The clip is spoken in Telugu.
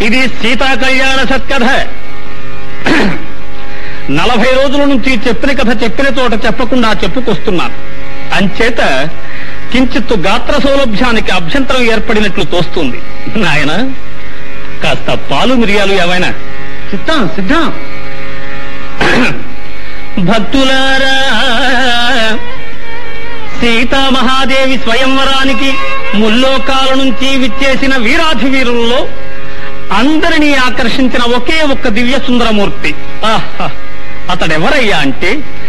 ఇది సీతా కళ్యాణ సత్కథ. 40 రోజుల నుంచి చెప్పిన కథ చెప్పిన చోట చెప్పకుండా చెప్పుకొస్తున్నాను. అంచేత కించిత్తు గాత్ర సౌలభ్యానికి అభ్యంతరం ఏర్పడినట్లు తోస్తుంది. నాయన, కాస్త పాలు మిరియాలు ఏమైనా? సిద్ధం సిద్ధం. భక్తులారా, సీతామహాదేవి స్వయంవరానికి ముల్లోకాల నుంచి విచ్చేసిన వీరాధివీరుల్లో అందరినీ ఆకర్షించిన ఒకే ఒక్క దివ్య సుందరమూర్తి. అతడెవరయ్యా అంటే